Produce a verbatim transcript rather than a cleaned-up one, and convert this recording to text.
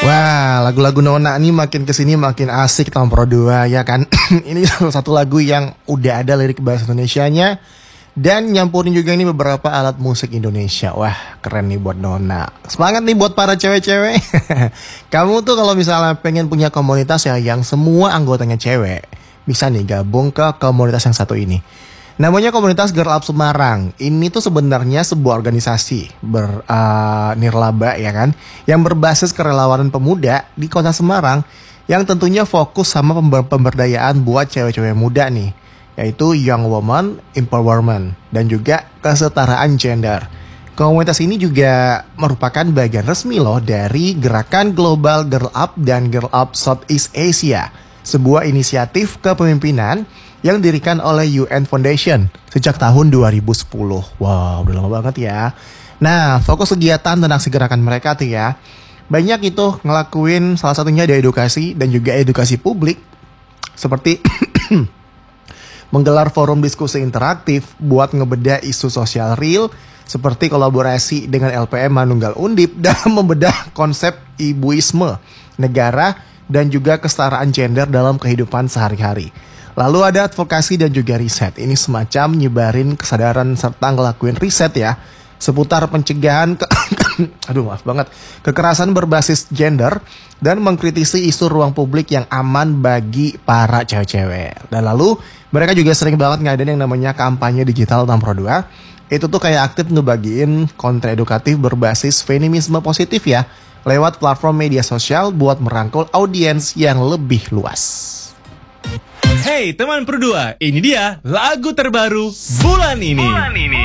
Wah, lagu-lagu Nona nih makin kesini makin asik tahun Pro dua ya kan. Ini salah satu lagu yang udah ada lirik bahasa Indonesianya dan nyampurin juga ini beberapa alat musik Indonesia. Wah, keren nih buat Nona. Semangat nih buat para cewek-cewek. Kamu tuh kalau misalnya pengen punya komunitas ya yang semua anggotanya cewek, bisa nih gabung ke komunitas yang satu ini. Namanya komunitas Girl Up Semarang. Ini tuh sebenarnya sebuah organisasi ber uh, nirlaba ya kan, yang berbasis kerelawanan pemuda di kota Semarang, yang tentunya fokus sama pember- pemberdayaan buat cewek-cewek muda nih, yaitu Young Woman Empowerment dan juga kesetaraan gender. Komunitas ini juga merupakan bagian resmi loh dari gerakan global Girl Up dan Girl Up Southeast Asia, sebuah inisiatif kepemimpinan yang didirikan oleh U N Foundation sejak tahun dua ribu sepuluh. Wow, udah lama banget ya. Nah, fokus kegiatan tentang segerakan mereka tuh ya, banyak itu ngelakuin salah satunya dari edukasi dan juga edukasi publik, seperti menggelar forum diskusi interaktif buat ngebedah isu sosial real, seperti kolaborasi dengan L P M Manunggal Undip dalam membedah konsep ibuisme, negara, dan juga kesetaraan gender dalam kehidupan sehari-hari. Lalu ada advokasi dan juga riset. Ini semacam nyebarin kesadaran serta ngelakuin riset ya seputar pencegahan ke aduh maaf banget kekerasan berbasis gender dan mengkritisi isu ruang publik yang aman bagi para cewek-cewek. Dan lalu mereka juga sering banget ngadain yang namanya kampanye digital tahun Pro dua. Itu tuh kayak aktif ngebagiin konten edukatif berbasis feminisme positif ya, lewat platform media sosial buat merangkul audiens yang lebih luas. Hey teman Pro dua, ini dia lagu terbaru bulan ini. Bulan ini.